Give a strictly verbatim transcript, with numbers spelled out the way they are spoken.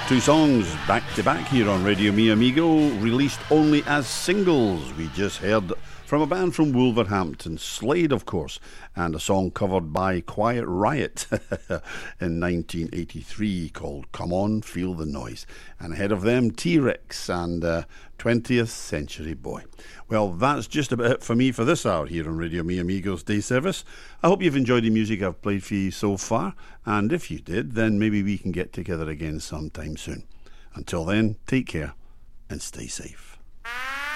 Two songs back to back here on Radio Mi Amigo, released only as singles. We just heard from a band from Wolverhampton, Slade, of course, and a song covered by Quiet Riot in nineteen eighty-three called Come On, Feel the Noise. And ahead of them, T-Rex and uh, twentieth Century Boy. Well, that's just about it for me for this hour here on Radio Mi Amigo's Day Service. I hope you've enjoyed the music I've played for you so far, and if you did, then maybe we can get together again sometime soon. Until then, take care and stay safe.